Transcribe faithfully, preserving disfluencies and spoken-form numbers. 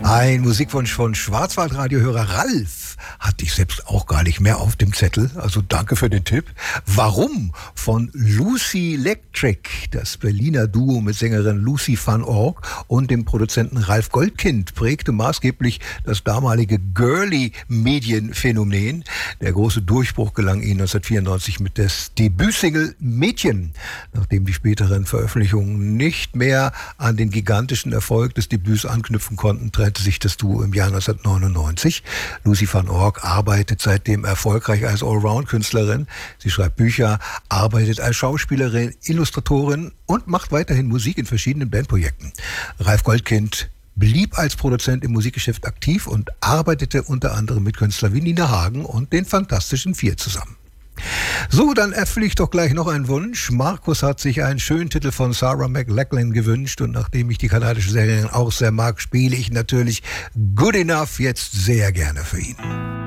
Ein Musikwunsch von Schwarzwaldradiohörer Ralf hatte ich selbst auch gar nicht mehr auf dem Zettel. Also danke für den Tipp. Warum? Von Lucy Electric, das Berliner Duo mit Sängerin Lucy van Org und dem Produzenten Ralf Goldkind prägte maßgeblich das damalige Girly-Medienphänomen. Der große Durchbruch gelang ihnen neunzehnhundertvierundneunzig mit der Debütsingle Mädchen. Nachdem die späteren Veröffentlichungen nicht mehr an den gigantischen Erfolg des Debüts anknüpfen konnten, trennte sich das Duo im Jahr neunzehnhundertneunundneunzig. Lucy van Org arbeitet seitdem erfolgreich als Allround-Künstlerin. Sie schreibt Bücher, arbeitet als Schauspielerin, Illustratorin und macht weiterhin Musik in verschiedenen Bandprojekten. Ralf Goldkind blieb als Produzent im Musikgeschäft aktiv und arbeitete unter anderem mit Künstlern wie Nina Hagen und den Fantastischen Vier zusammen. So, dann erfülle ich doch gleich noch einen Wunsch. Markus hat sich einen schönen Titel von Sarah McLachlan gewünscht und nachdem ich die kanadische Sängerin auch sehr mag, spiele ich natürlich Good Enough jetzt sehr gerne für ihn.